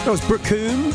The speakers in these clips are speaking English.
That was Brooke Coombe.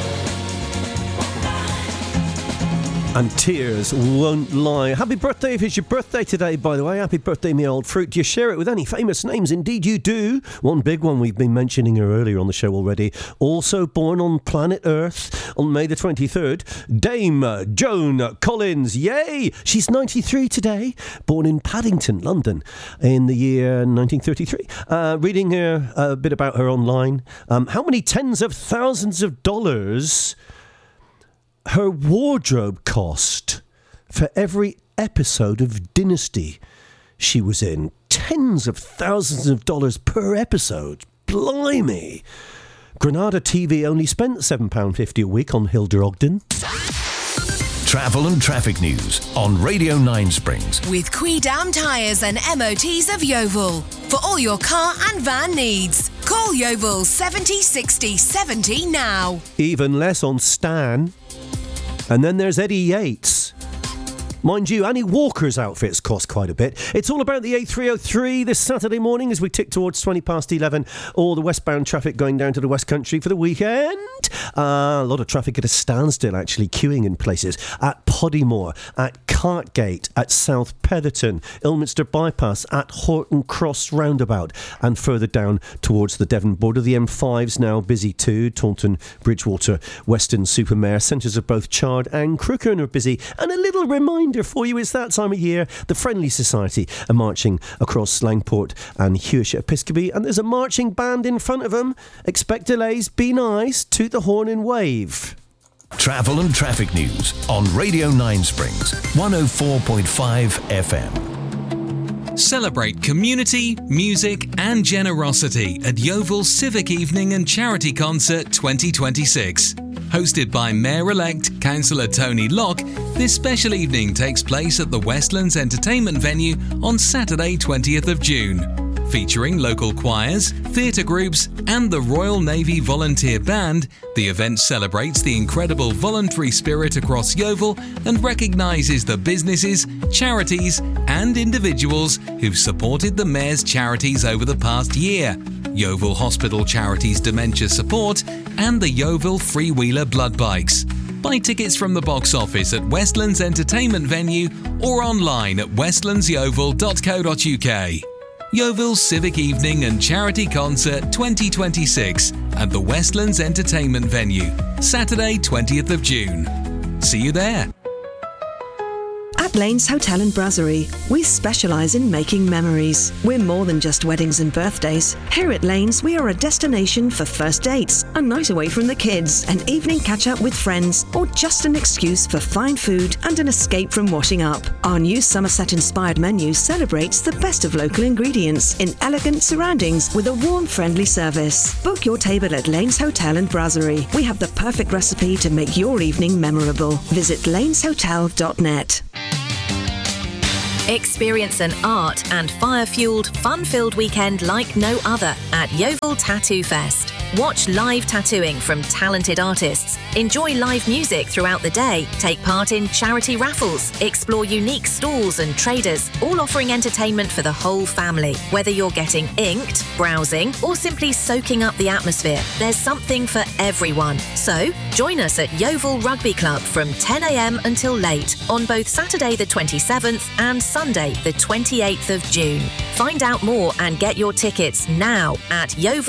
And Tears Won't Lie. Happy birthday if it's your birthday today, by the way. Happy birthday, me old fruit. Do you share it with any famous names? Indeed you do. One big one, we've been mentioning her earlier on the show already. Also born on planet Earth on May the 23rd. Dame Joan Collins. Yay! She's 93 today. Born in Paddington, London in the year 1933. Reading her, a bit about her online. How many tens of thousands of dollars her wardrobe cost for every episode of Dynasty she was in. Tens of thousands of dollars per episode. Blimey. Granada TV only spent £7.50 a week on Hilda Ogden. Travel and traffic news on Radio 9 Springs. With Quidam Tyres and MOTs of Yeovil. For all your car and van needs. Call Yeovil 70 60 70 now. Even less on Stan. And then there's Eddie Yates. Mind you, Annie Walker's outfits cost quite a bit. It's all about the A303 this Saturday morning as we tick towards 20 past 11. All the westbound traffic going down to the West Country for the weekend. A lot of traffic at a standstill, actually, queuing in places. At Poddymore, at Cartgate, at South Petherton, Ilminster Bypass, at Horton Cross Roundabout, and further down towards the Devon border. The M5's now busy too. Taunton, Bridgewater, Weston-super-Mare. Centres of both Chard and Crookhern are busy. And a little reminder for you, it's that time of year. The Friendly Society are marching across Langport and Hewish Episcopi, and there's a marching band in front of them. Expect delays, be nice, toot the horn and wave. Travel and traffic news on Radio 9 Springs, 104.5 FM. Celebrate community, music and generosity at Yeovil Civic Evening and Charity Concert 2026. Hosted by Mayor-elect Councillor Tony Locke, this special evening takes place at the Westlands Entertainment Venue on Saturday 20th of June. Featuring local choirs, theatre groups and the Royal Navy Volunteer Band, the event celebrates the incredible voluntary spirit across Yeovil and recognises the businesses, charities and individuals who've supported the Mayor's charities over the past year. Yeovil Hospital Charities Dementia Support and the Yeovil Freewheeler Blood Bikes. Buy tickets from the box office at Westlands Entertainment Venue or online at westlandsyeovil.co.uk. Yeovil Civic Evening and Charity Concert 2026 at the Westlands Entertainment Venue, Saturday 20th of June. See you there. At Lanes Hotel and Brasserie, we specialise in making memories. We're more than just weddings and birthdays. Here at Lanes, we are a destination for first dates, a night away from the kids, an evening catch-up with friends, or just an excuse for fine food and an escape from washing up. Our new Somerset-inspired menu celebrates the best of local ingredients in elegant surroundings with a warm, friendly service. Book your table at Lanes Hotel and Brasserie. We have the perfect recipe to make your evening memorable. Visit laneshotel.net. Experience an art and fire-fueled, fun-filled weekend like no other at Yeovil Tattoo Fest. Watch live tattooing from talented artists, enjoy live music throughout the day, take part in charity raffles, explore unique stalls and traders, all offering entertainment for the whole family. Whether you're getting inked, browsing, or simply soaking up the atmosphere, there's something for everyone. So, join us at Yeovil Rugby Club from 10 a.m. until late on both Saturday the 27th and Sunday the 28th of June. Find out more and get your tickets now at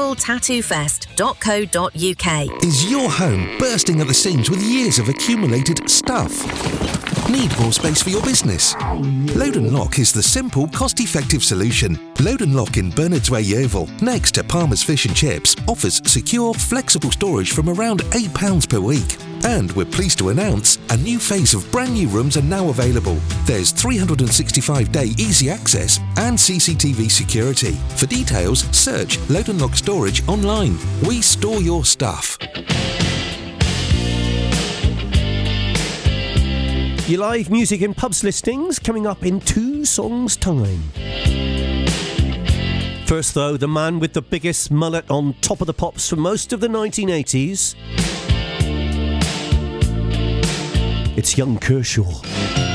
yeoviltattoofest.co.uk. Is your home bursting at the seams with years of accumulated stuff? Need more space for your business? Load and Lock is the simple, cost-effective solution. Load and Lock in Bernards Way, Yeovil, next to Palmer's Fish and Chips, offers secure, flexible storage from around £8 per week. And we're pleased to announce a new phase of brand new rooms are now available. There's 365-day easy access and CCTV security. For details, search Load and Lock Storage online. We store your stuff. Your live music in pubs listings coming up in 2 songs' time. First, though, the man with the biggest mullet on Top of the Pops for most of the 1980s. It's Young Kershaw.